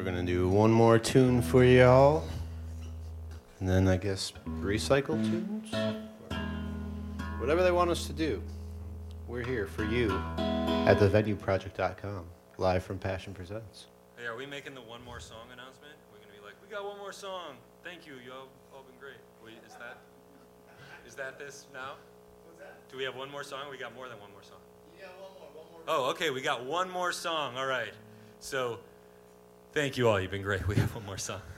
gonna do one more tune for y'all, and then I guess recycle tunes, whatever they want us to do. We're here for you at thevenueproject.com, live from Passion Presents. Hey, are we making the one more song announcement? We're gonna be like, we got one more song. Thank you, you all been great. Is that this now? What's that? Do we have one more song? Or we got more than one more song. Yeah, one more. Oh, okay, we got one more song. All right. So, thank you all. You've been great. We have one more song.